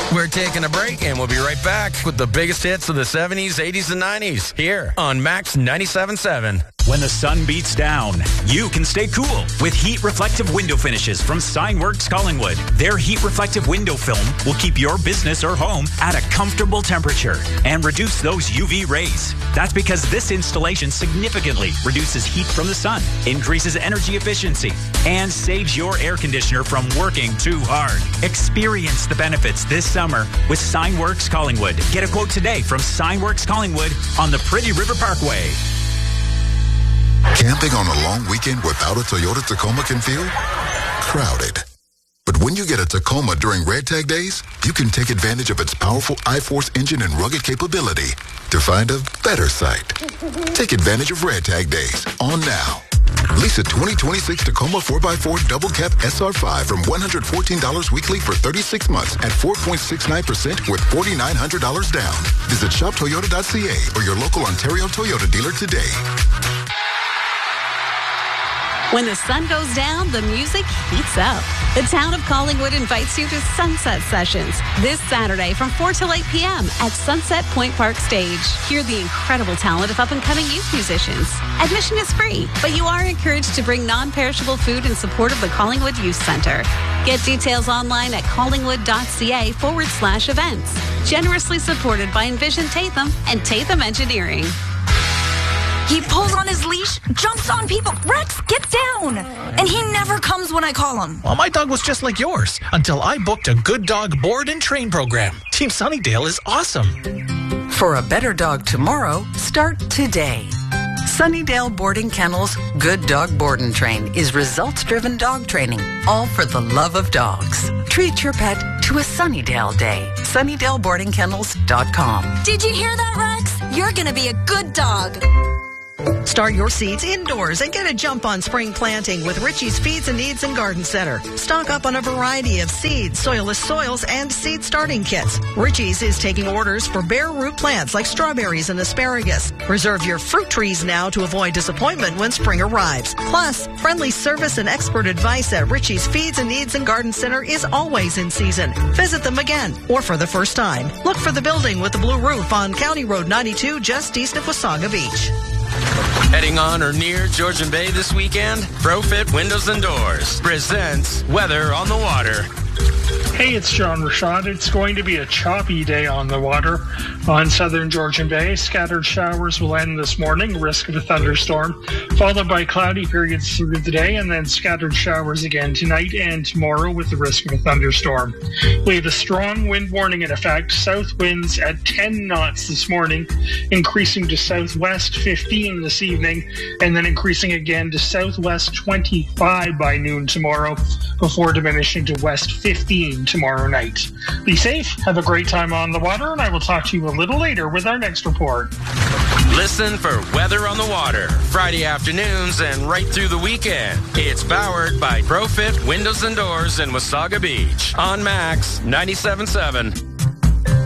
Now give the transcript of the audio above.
We're taking a break, and we'll be right back with the biggest hits of the 70s, 80s, and 90s here on Max 97.7. When the sun beats down, you can stay cool with heat reflective window finishes from Signworks Collingwood. Their heat reflective window film will keep your business or home at a comfortable temperature and reduce those UV rays. That's because this installation significantly reduces heat from the sun, increases energy efficiency, and saves your air conditioner from working too hard. Experience the benefits this summer with Signworks Collingwood. Get a quote today from Signworks Collingwood on the Pretty River Parkway. Camping on a long weekend without a Toyota Tacoma can feel crowded. But when you get a Tacoma during Red Tag days, you can take advantage of its powerful I-Force engine and rugged capability to find a better site. Take advantage of Red Tag days on now. Lease a 2026 Tacoma 4x4 Double Cab SR5 from $114 weekly for 36 months at 4.69% with $4,900 down. Visit shoptoyota.ca or your local Ontario Toyota dealer today. When the sun goes down, the music heats up. The town of Collingwood invites you to Sunset Sessions this Saturday from 4 till 8 p.m. at Sunset Point Park Stage. Hear the incredible talent of up-and-coming youth musicians. Admission is free, but you are encouraged to bring non-perishable food in support of the Collingwood Youth Centre. Get details online at collingwood.ca/events. Generously supported by Envision Tatham and Tatham Engineering. He pulls on his leash, jumps on people. Rex, get down! And he never comes when I call him. Well, my dog was just like yours until I booked a Good Dog board and train program. Team Sunnydale is awesome. For a better dog tomorrow, start today. Sunnydale Boarding Kennels Good Dog Board and Train is results-driven dog training, all for the love of dogs. Treat your pet to a Sunnydale day. SunnydaleBoardingKennels.com. Did you hear that, Rex? You're gonna be a good dog. Start your seeds indoors and get a jump on spring planting with Richie's Feeds and Needs and Garden Center. Stock up on a variety of seeds, soilless soils, and seed starting kits. Richie's is taking orders for bare root plants like strawberries and asparagus. Reserve your fruit trees now to avoid disappointment when spring arrives. Plus, friendly service and expert advice at Richie's Feeds and Needs and Garden Center is always in season. Visit them again or for the first time. Look for the building with the blue roof on County Road 92 just east of Wasaga Beach. Heading on or near Georgian Bay this weekend? ProFit Windows and Doors presents Weather on the Water. Hey, it's John Rashad. It's going to be a choppy day on the water on southern Georgian Bay. Scattered showers will end this morning, risk of a thunderstorm, followed by cloudy periods through the day, and then scattered showers again tonight and tomorrow with the risk of a thunderstorm. We have a strong wind warning in effect. South winds at 10 knots this morning, increasing to southwest 15 this evening, and then increasing again to southwest 25 by noon tomorrow, before diminishing to west 15 tomorrow night. Be safe, have a great time on the water, and I will talk to you a little later with our next report. Listen for Weather on the Water, Friday afternoons and right through the weekend. It's powered by ProFit Windows and Doors in Wasaga Beach on Max 97.7.